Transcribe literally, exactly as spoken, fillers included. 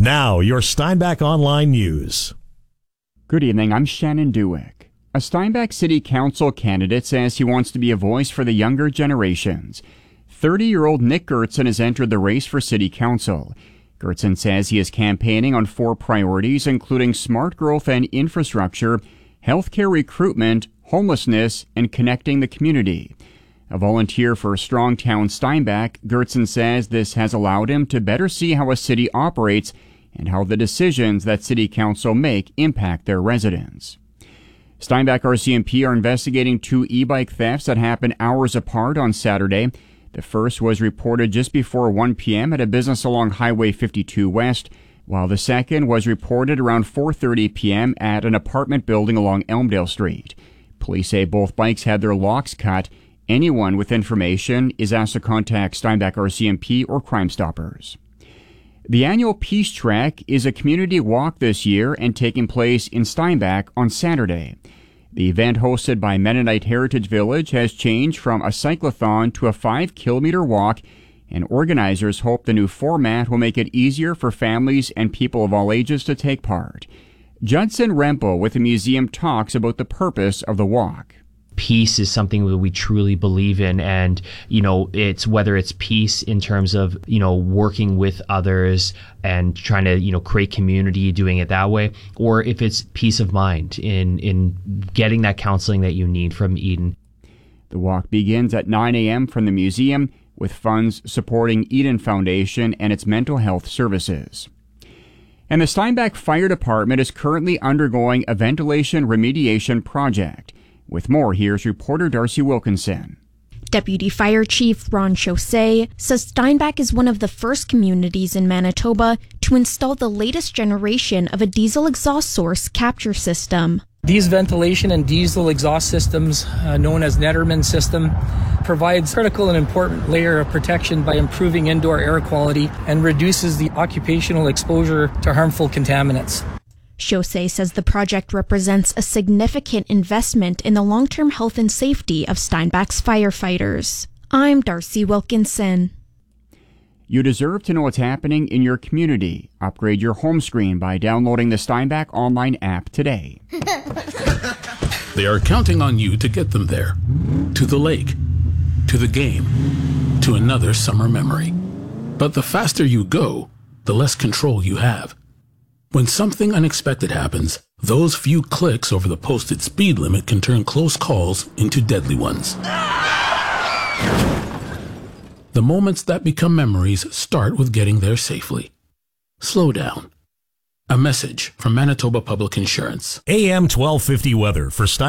Now, your Steinbach Online News. Good evening, I'm Shannon Dewick. A Steinbach City Council candidate says he wants to be a voice for the younger generations. thirty-year-old Nick Gertson has entered the race for City Council. Gertson says he is campaigning on four priorities, including smart growth and infrastructure, healthcare recruitment, homelessness, and connecting the community. A volunteer for Strongtown Steinbach, Gertson says this has allowed him to better see how a city operates and how the decisions that City Council make impact their residents. Steinbach R C M P are investigating two e-bike thefts that happened hours apart on Saturday. The first was reported just before one p.m. at a business along Highway fifty-two West, while the second was reported around four thirty p.m. at an apartment building along Elmdale Street. Police say both bikes had their locks cut. Anyone with information is asked to contact Steinbach R C M P or Crime Stoppers. The annual Peace Trek is a community walk this year and taking place in Steinbach on Saturday. The event, hosted by Mennonite Heritage Village, has changed from a cyclothon to a five-kilometer walk, and organizers hope the new format will make it easier for families and people of all ages to take part. Judson Rempo with the museum talks about the purpose of the walk. Peace is something that we truly believe in, and you know, it's whether it's peace in terms of you know working with others and trying to you know create community, doing it that way, or if it's peace of mind in in getting that counseling that you need from Eden. The walk begins at nine a.m. from the museum, with funds supporting Eden Foundation and its mental health services. And the Steinbach Fire Department is currently undergoing a ventilation remediation project. With more, here's reporter Darcy Wilkinson. Deputy Fire Chief Ron Chaussee says Steinbach is one of the first communities in Manitoba to install the latest generation of a diesel exhaust source capture system. These ventilation and diesel exhaust systems, uh, known as Netterman system, provides critical and important layer of protection by improving indoor air quality and reduces the occupational exposure to harmful contaminants. Chaussee says the project represents a significant investment in the long-term health and safety of Steinbach's firefighters. I'm Darcy Wilkinson. You deserve to know what's happening in your community. Upgrade your home screen by downloading the Steinbach Online app today. They are counting on you to get them there. To the lake, to the game, to another summer memory. But the faster you go, the less control you have. When something unexpected happens, those few clicks over the posted speed limit can turn close calls into deadly ones. The moments that become memories start with getting there safely. Slow down. A message from Manitoba Public Insurance. A M twelve fifty weather for Stein.